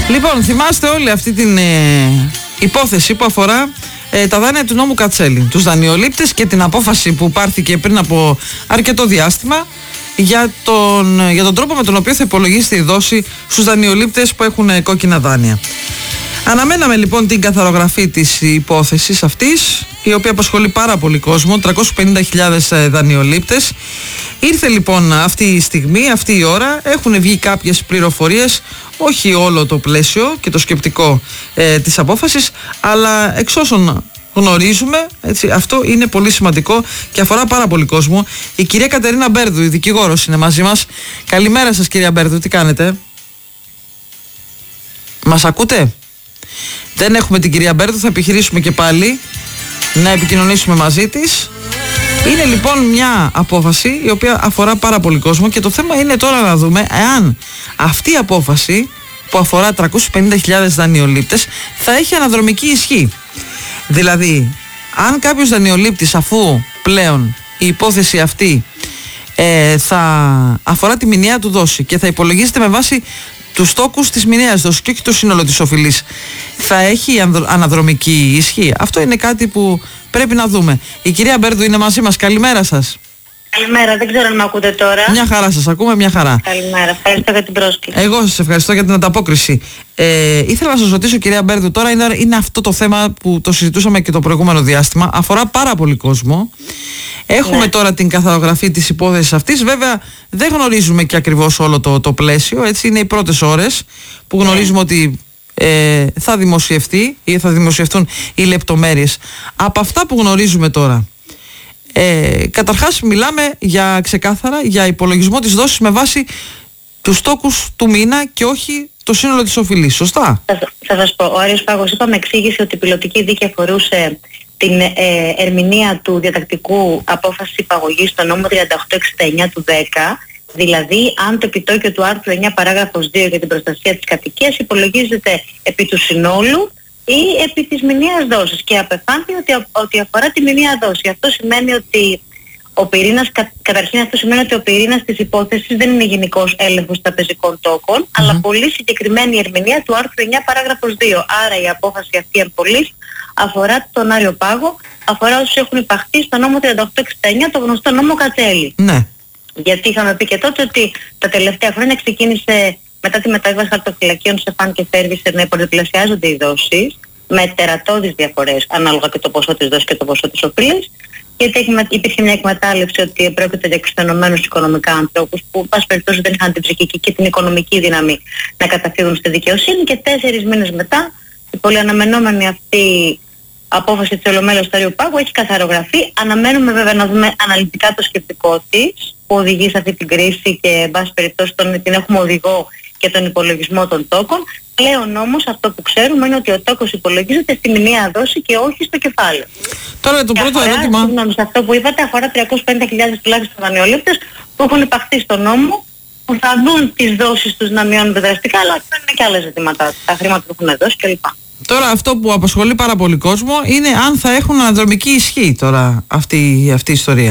Λοιπόν, θυμάστε όλη αυτή την υπόθεση που αφορά τα δάνεια του νόμου Κατσέλη, τους δανειολήπτες και την απόφαση που πάρθηκε πριν από αρκετό διάστημα για τον τρόπο με τον οποίο θα υπολογίσετε η δόση στους δανειολήπτες που έχουν κόκκινα δάνεια. Αναμέναμε λοιπόν την καθαρογραφή της υπόθεσης αυτής, η οποία απασχολεί πάρα πολύ κόσμο, 350.000 δανειολήπτες. Ήρθε λοιπόν αυτή η στιγμή, αυτή η ώρα, έχουν βγει κάποιες πληροφορίες, όχι όλο το πλαίσιο και το σκεπτικό της απόφασης, αλλά εξ όσων γνωρίζουμε, έτσι, αυτό είναι πολύ σημαντικό και αφορά πάρα πολύ κόσμο. Η κυρία Κατερίνα Μπέρδου, η δικηγόρος, είναι μαζί μας. Καλημέρα σας κυρία Μπέρδου, τι κάνετε? Μας ακούτε? Δεν έχουμε την κυρία Μπέρδου, θα επιχειρήσουμε και πάλι να επικοινωνήσουμε μαζί της. Είναι λοιπόν μια απόφαση η οποία αφορά πάρα πολύ κόσμο και το θέμα είναι τώρα να δούμε εάν αυτή η απόφαση που αφορά 350.000 δανειολήπτες θα έχει αναδρομική ισχύ. Δηλαδή, αν κάποιος δανειολήπτης, αφού πλέον η υπόθεση αυτή θα αφορά τη μηνιαία του δόση και θα υπολογίζεται με βάση τους τόκους της μηνιαίας δόσης και όχι το σύνολο της οφειλής, θα έχει αναδρομική ισχύ. Αυτό είναι κάτι που πρέπει να δούμε. Η κυρία Μπέρδου είναι μαζί μας. Καλημέρα σας. Καλημέρα, δεν ξέρω αν με ακούτε τώρα. Μια χαρά σας ακούμε, μια χαρά. Καλημέρα, ευχαριστώ για την πρόσκληση. Εγώ σας ευχαριστώ για την ανταπόκριση. Ήθελα να σας ρωτήσω κυρία Μπέρδου, τώρα είναι αυτό το θέμα που το συζητούσαμε και το προηγούμενο διάστημα, αφορά πάρα πολύ κόσμο. Έχουμε τώρα την καθαρογραφή της υπόθεσης αυτής. Βέβαια δεν γνωρίζουμε και ακριβώς όλο το πλαίσιο, έτσι είναι οι πρώτες ώρες που γνωρίζουμε ότι θα δημοσιευτεί ή θα δημοσιευτούν οι λεπτομέρειες. Από αυτά που γνωρίζουμε τώρα, καταρχάς μιλάμε για ξεκάθαρα για υπολογισμό της δόσης με βάση τους τόκους του μήνα και όχι το σύνολο της οφειλής, σωστά? Θα σας πω, ο Άριος Πάγος είπαμε εξήγησε ότι η πιλωτική δίκη αφορούσε την ερμηνεία του διατακτικού απόφαση υπαγωγής στο νόμο 3869 του 10, δηλαδή αν το επιτόκιο του άρθρου 9 παράγραφος 2 για την προστασία της κατοικίας υπολογίζεται επί του συνόλου ή επί της μηνιαίας δόσης, και απεφάνθη ότι αφορά τη μηνιαία δόση. Αυτό σημαίνει ότι ο πυρήνας, καταρχήν αυτό σημαίνει ότι ο πυρήνας της υπόθεσης δεν είναι γενικός έλεγχος τραπεζικών τόκων, αλλά πολύ συγκεκριμένη ερμηνεία του άρθρου 9 παράγραφος 2. Άρα η απόφαση αυτή εν πολλής αφορά τον Άριο Πάγο, αφορά όσους έχουν υπαχθεί στο νόμο 3869, το γνωστό νόμο Κατσέλη. Ναι. Γιατί είχαμε πει και τότε ότι τα τελευταία χρόνια ξεκίνησε μετά τη μετάβαση χαρτοφυλακίων σε φαν και σέρβις να υπολοιπλασιάζονται οι δόσεις με τερατώδεις διαφορές ανάλογα και το ποσό της δόσης και το ποσό της οφείλης, γιατί υπήρχε μια εκμετάλλευση ότι πρόκειται για εξουθενωμένους οικονομικά ανθρώπους που πάση περιπτώσει δεν είχαν την ψυχική και την οικονομική δύναμη να καταφύγουν στη δικαιοσύνη, και 4 μήνες μετά η πολύ αναμενόμενη αυτή απόφαση της Ολομέλειας του Άριου Πάγου έχει καθαρογραφεί. Αναμένουμε βέβαια να δούμε αναλυτικά το σκεπτικό της που οδηγεί σε αυτή την κρίση και εν πάση περιπτώσει την έχουμε οδηγό και τον υπολογισμό των τόκων. Πλέον όμως αυτό που ξέρουμε είναι ότι ο τόκος υπολογίζεται στη μηνιαία δόση και όχι στο κεφάλαιο. Τώρα το πρώτο ερώτημα. Συγγνώμη, σε αυτό που είπατε αφορά 350.000 τουλάχιστον δανειολήπτες που έχουν υπαχθεί στον νόμο, που θα δουν τις δόσεις τους να μειώνονται δραστικά, αλλά είναι και άλλα ζητήματα, τα χρήματα που έχουν δώσει κλπ. Τώρα αυτό που απασχολεί πάρα πολύ κόσμο είναι αν θα έχουν αναδρομική ισχύ τώρα αυτή η ιστορία.